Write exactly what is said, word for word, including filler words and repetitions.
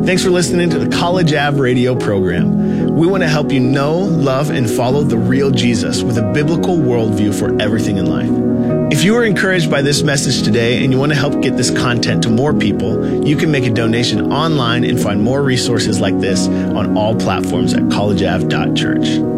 Thanks for listening to the College Ave radio program. We want to help you know, love, and follow the real Jesus with a biblical worldview for everything in life. If you were encouraged by this message today and you want to help get this content to more people, you can make a donation online and find more resources like this on all platforms at college ave dot church.